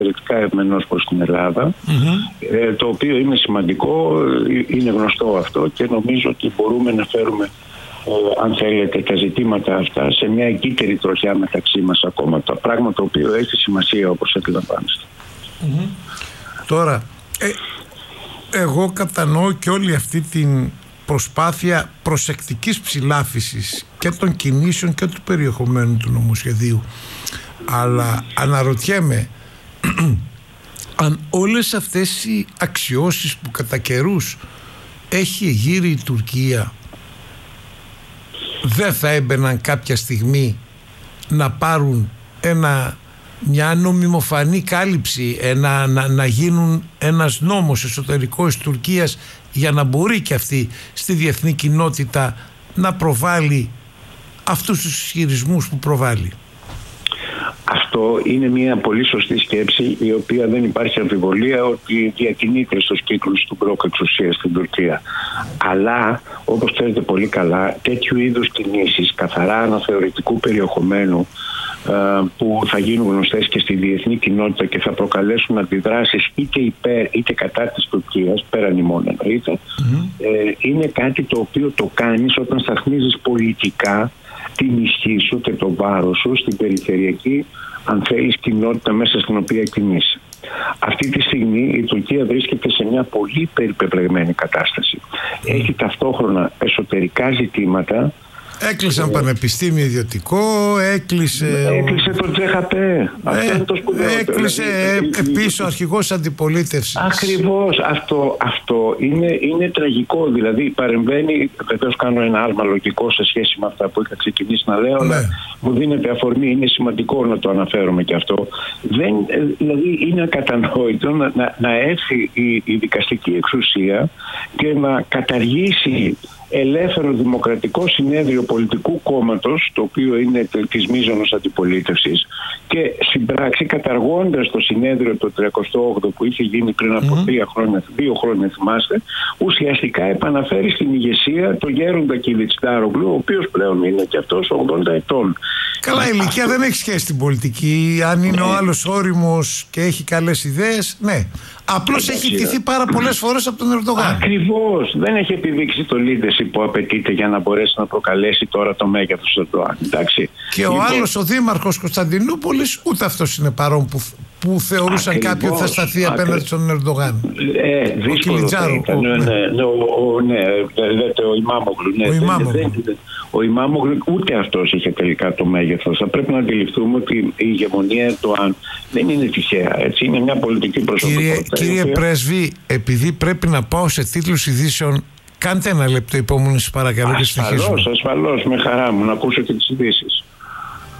εξαιρετικά ευμενός προς την Ελλάδα, το οποίο είναι σημαντικό, είναι γνωστό αυτό και νομίζω ότι μπορούμε να φέρουμε, αν θέλετε, τα ζητήματα αυτά σε μια εγκύτερη τροχιά μεταξύ μας ακόμα, το πράγμα το οποίο έχει σημασία, όπως αντιλαμβάνεστε. Τώρα, εγώ κατανοώ και όλη αυτή την προσπάθεια προσεκτικής ψηλάφισης και των κινήσεων και του περιεχομένου του νομοσχεδίου, αλλά αναρωτιέμαι αν όλες αυτές οι αξιώσεις που κατά καιρούς έχει εγείρει η Τουρκία δεν θα έμπαιναν κάποια στιγμή να πάρουν μια νομιμοφανή κάλυψη, να γίνουν ένας νόμος εσωτερικός της Τουρκίας για να μπορεί και αυτή στη διεθνή κοινότητα να προβάλλει αυτούς τους ισχυρισμούς που προβάλλει. Αυτό είναι μια πολύ σωστή σκέψη, η οποία δεν υπάρχει αμφιβολία ότι διακινείται στους κύκλους του μπλοκ εξουσίας στην Τουρκία. Αλλά, όπως ξέρετε πολύ καλά, τέτοιου είδους κινήσεις καθαρά αναθεωρητικού περιεχομένου, που θα γίνουν γνωστές και στη διεθνή κοινότητα και θα προκαλέσουν αντιδράσεις είτε υπέρ είτε κατά της Τουρκίας, πέραν ημών εννοείται, είναι κάτι το οποίο το κάνεις όταν σταθμίζεις πολιτικά την ισχύ σου και το βάρος σου στην περιφερειακή, αν θέλεις, κοινότητα μέσα στην οποία κινείσαι. Αυτή τη στιγμή η Τουρκία βρίσκεται σε μια πολύ περιπεπλεγμένη κατάσταση. Έχει ταυτόχρονα εσωτερικά ζητήματα. Έκλεισαν πανεπιστήμιο ιδιωτικό, έκλεισε το Τζέχαπέ. Έκλεισε πίσω αρχηγός αντιπολίτευσης. Ακριβώς. Αυτό είναι τραγικό. Δηλαδή παρεμβαίνει, βεβαίως κάνω ένα άλμα λογικό σε σχέση με αυτά που είχα ξεκινήσει να λέω, αλλά μου δίνεται αφορμή, είναι σημαντικό να το αναφέρουμε και αυτό. Δηλαδή είναι ακατανόητο να έρθει η δικαστική εξουσία και να καταργήσει ελεύθερο δημοκρατικό συνέδριο πολιτικού κόμματος, το οποίο είναι της μείζωνος αντιπολίτευσης, και στην πράξη καταργώντας το συνέδριο το 38ο που είχε γίνει πριν από 2 χρόνια θυμάστε, ουσιαστικά επαναφέρει στην ηγεσία το γέροντα Κιλιτστάρογλου, ο οποίος πλέον είναι και αυτός 80 ετών. Καλά, η ηλικία δεν έχει σχέση στην πολιτική. Αν είναι ο άλλος όριμος και έχει καλές ιδέες, ναι. Απλώς έχει τηθεί πάρα πολλές φορές από τον Ερντογάν. Ακριβώς. Δεν έχει επιδείξει το leadership που απαιτείται για να μπορέσει να προκαλέσει τώρα το μέγεθος του Ερντογάν. Και ο άλλος, ο δήμαρχος Κωνσταντινούπολης, ούτε αυτός είναι παρόν που θεωρούσαν κάποιοι ότι θα σταθεί απέναντι στον Ερντογάν. Ο Κιλιτζάρου. Ο Ιμάμογλου, ούτε αυτός είχε τελικά το μέγεθος. Θα πρέπει να αντιληφθούμε ότι η ηγεμονία Ερντογάν δεν είναι τυχαία. Έτσι, είναι μια πολιτική προσωπικότητα. Κύριε Πρέσβη, επειδή πρέπει να πάω σε τίτλους ειδήσεων, κάντε ένα λεπτό υπομονή, παρακαλώ, και συνεχίζουμε. Ασφαλώς, με χαρά μου να ακούσω και τις ειδήσεις.